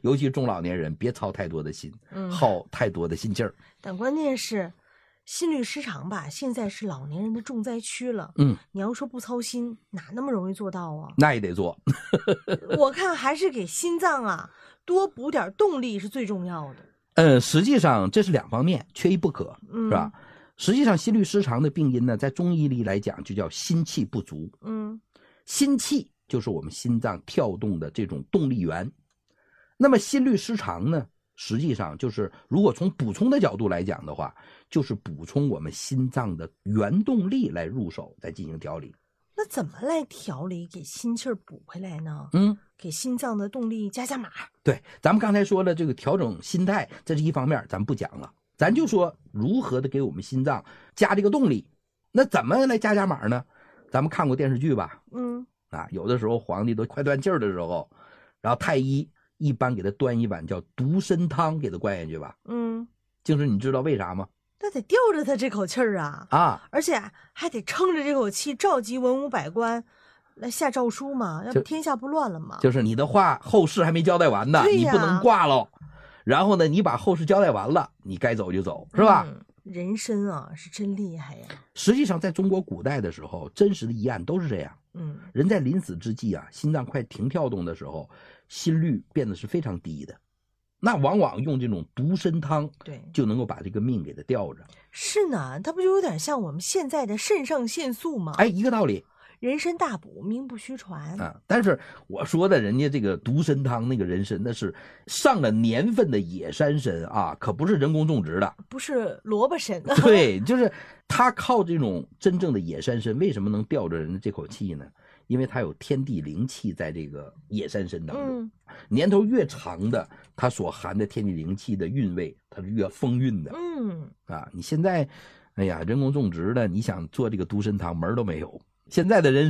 尤其中老年人别操太多的心，耗太多的心劲儿。 但关键是心律失常吧，现在是老年人的重灾区了。你要说不操心，哪那么容易做到啊？ 那也得做。 我看还是给心脏啊多补点动力是最重要的。 实际上这是两方面，缺一不可，是吧？实际上心律失常的病因呢，在中医里来讲就叫心气不足。心气就是我们心脏跳动的这种动力源。那么心律失常呢，实际上就是如果从补充的角度来讲的话，就是补充我们心脏的原动力来入手，再进行调理。 那怎么来调理给心气儿补回来呢？给心脏的动力加码。 对，咱们刚才说了这个调整心态，这是一方面，咱们不讲了，咱就说如何的给我们心脏加这个动力。那怎么来加码呢？咱们看过电视剧吧？有的时候皇帝都快断气儿的时候，然后太医一般给他端一碗叫独参汤给他灌下去吧。就是你知道为啥吗？ 那得吊着他这口气儿啊！而且还得撑着这口气召集文武百官来下诏书嘛，要不天下不乱了吗？ 就是你的话后事还没交代完呢，你不能挂了。然后呢，你把后事交代完了，你该走就走，是吧？ 人参啊，是真厉害呀！ 实际上，在中国古代的时候，真实的疑案都是这样。人在临死之际啊，心脏快停跳动的时候，心率变得是非常低的。那往往用这种独参汤， 对， 就能够把这个命给它吊着。 是呢，它不就有点像我们现在的肾上腺素吗？ 一个道理。 人参大补，名不虚传但是我说的人家这个独参汤那个人参，那是上了年份的野山参啊，可不是人工种植的， 不是萝卜参。 对，就是他靠这种真正的野山参，为什么能吊着人的这口气呢？因为它有天地灵气在这个野山参当中，年头越长的，它所含的天地灵气的韵味，它是越丰韵的。你现在，人工种植的，你想做这个独参汤门都没有。现在的人